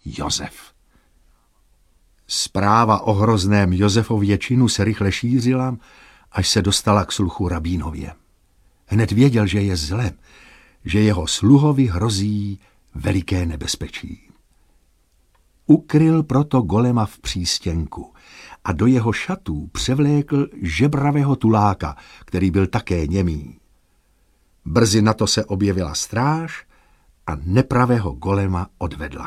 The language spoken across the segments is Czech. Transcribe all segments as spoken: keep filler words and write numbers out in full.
Josef. Zpráva o hrozném Josefově činu se rychle šířila, až se dostala k sluchu rabínově. Hned věděl, že je zle, že jeho sluhovi hrozí veliké nebezpečí. Ukryl proto golema v přístěnku a do jeho šatů převlékl žebravého tuláka, který byl také němý. Brzy na to se objevila stráž a nepravého golema odvedla.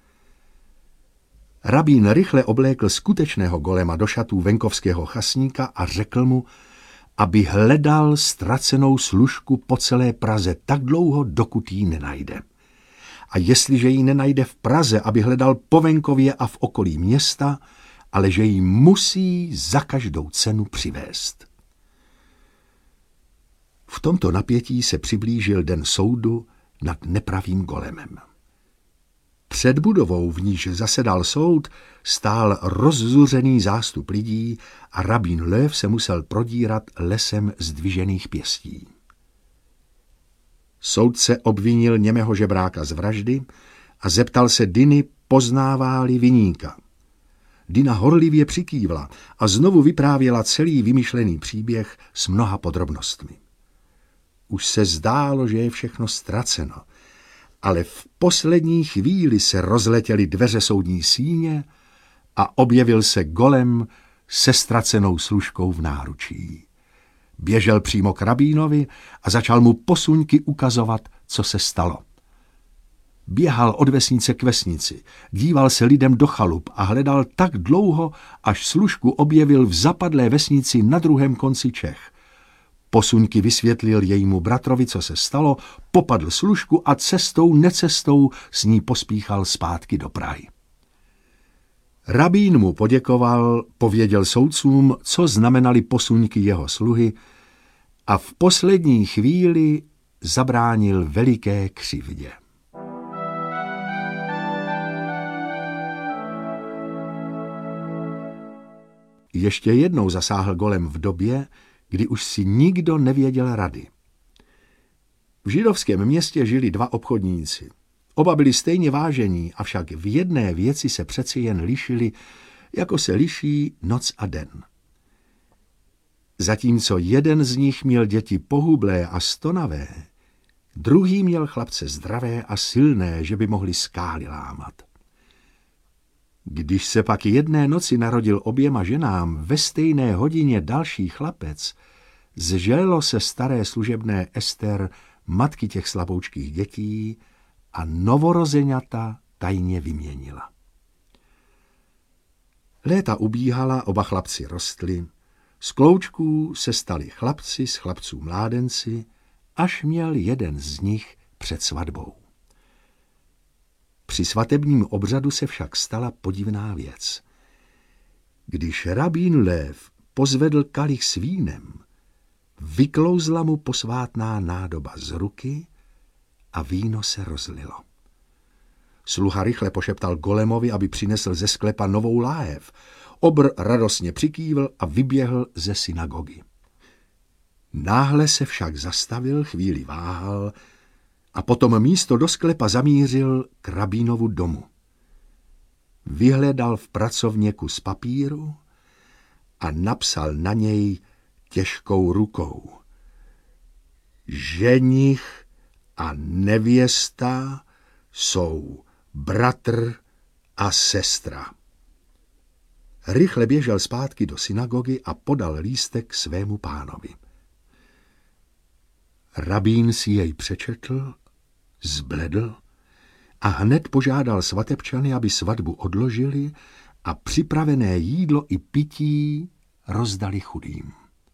Rabín rychle oblékl skutečného golema do šatů venkovského chasníka a řekl mu, aby hledal ztracenou služku po celé Praze tak dlouho, dokud ji nenajde. A jestliže ji nenajde v Praze, aby hledal po venkově a v okolí města, ale že ji musí za každou cenu přivést. V tomto napětí se přiblížil den soudu nad nepravým golemem. Před budovou, v níž zasedal soud, stál rozzuřený zástup lidí a rabín Löw se musel prodírat lesem zdvižených pěstí. Soudce obvinil němého žebráka z vraždy a zeptal se Diny, poznává-li viníka. Dina horlivě přikývla a znovu vyprávěla celý vymyšlený příběh s mnoha podrobnostmi. Už se zdálo, že je všechno ztraceno, ale v poslední chvíli se rozletěly dveře soudní síně a objevil se golem se ztracenou služkou v náručí. Běžel přímo k rabínovi a začal mu posuňky ukazovat, co se stalo. Běhal od vesnice k vesnici, díval se lidem do chalup a hledal tak dlouho, až služku objevil v zapadlé vesnici na druhém konci Čech. Posuňky vysvětlil jejímu bratrovi, co se stalo, popadl služku a cestou necestou s ní pospíchal zpátky do Prahy. Rabín mu poděkoval, pověděl soudcům, co znamenaly posuňky jeho sluhy a v poslední chvíli zabránil veliké křivdě. Ještě jednou zasáhl golem v době, kdy už si nikdo nevěděl rady. V židovském městě žili dva obchodníci. Oba byli stejně vážení, avšak v jedné věci se přeci jen lišili, jako se liší noc a den. Zatímco jeden z nich měl děti pohublé a stonavé, druhý měl chlapce zdravé a silné, že by mohli skály lámat. Když se pak jedné noci narodil oběma ženám ve stejné hodině další chlapec, zželilo se staré služebné Ester, matky těch slaboučkých dětí, a novorozeňata tajně vyměnila. Léta ubíhala, oba chlapci rostli, z kloučků se stali chlapci, z chlapců mládenci, až měl jeden z nich před svatbou. Při svatebním obřadu se však stala podivná věc. Když rabín Löw pozvedl kalich s vínem, vyklouzla mu posvátná nádoba z ruky a víno se rozlilo. Sluha rychle pošeptal golemovi, aby přinesl ze sklepa novou láhev. Obr radostně přikývl a vyběhl ze synagogy. Náhle se však zastavil, chvíli váhal a potom místo do sklepa zamířil k rabínovu domu. Vyhledal v pracovně kus papíru a napsal na něj těžkou rukou: ženich a nevěsta jsou bratr a sestra. Rychle běžel zpátky do synagogy a podal lístek svému pánovi. Rabín si jej přečetl, zbledl a hned požádal svatebčany, aby svatbu odložili a připravené jídlo i pití rozdali chudým.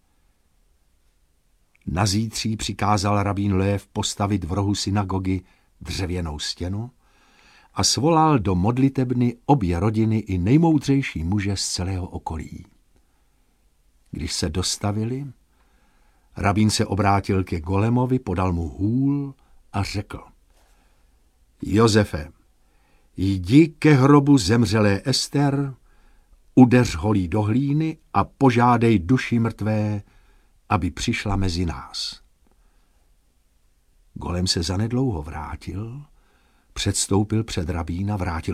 Nazítří přikázal rabín Löw postavit v rohu synagogy dřevěnou stěnu a svolal do modlitebny obě rodiny i nejmoudřejší muže z celého okolí. Když se dostavili, rabín se obrátil ke golemovi, podal mu hůl a řekl: Josefe, jdi ke hrobu zemřelé Ester, udeř holí do hlíny a požádej duši mrtvé, aby přišla mezi nás. Golem se zanedlouho vrátil, předstoupil před rabína, vrátil